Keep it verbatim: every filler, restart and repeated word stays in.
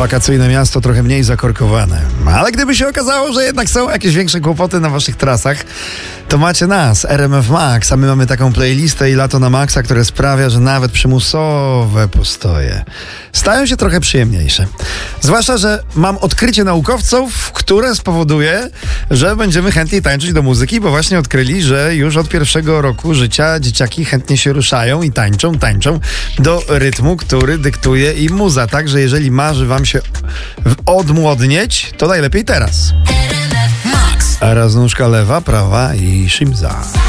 Wakacyjne miasto trochę mniej zakorkowane. Ale gdyby się okazało, że jednak są jakieś większe kłopoty na waszych trasach, to macie nas, R M F Max, a my mamy taką playlistę i lato na maksa, które sprawia, że nawet przymusowe postoje stają się trochę przyjemniejsze. Zwłaszcza, że mam odkrycie naukowców, które spowoduje, że będziemy chętniej tańczyć do muzyki, bo właśnie odkryli, że już od pierwszego roku życia dzieciaki chętnie się ruszają i tańczą, tańczą do rytmu, który dyktuje im muza. Także jeżeli marzy wam się odmłodnieć, to najlepiej teraz. A raz nóżka lewa, prawa i shimza.